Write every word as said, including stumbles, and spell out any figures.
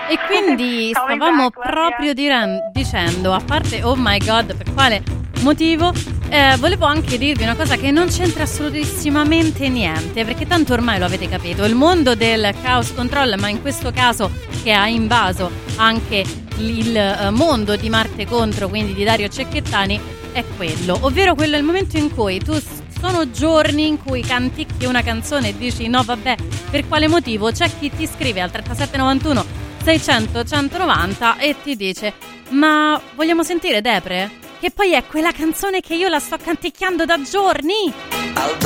E quindi stavamo back, proprio diren- dicendo, a parte oh my god, per quale motivo, eh, volevo anche dirvi una cosa che non c'entra assolutissimamente niente, perché tanto ormai lo avete capito, il mondo del Chaos Control, ma in questo caso che ha invaso anche il eh, mondo di Marte Contro, quindi di Dario Cecchettani, è quello, ovvero quello è il momento in cui tu sono giorni in cui canticchi una canzone e dici no vabbè, per quale motivo? C'è chi ti scrive al trentasette novantuno seicento centonovanta e ti dice ma vogliamo sentire Depre? Che poi è quella canzone che io la sto canticchiando da giorni. I'll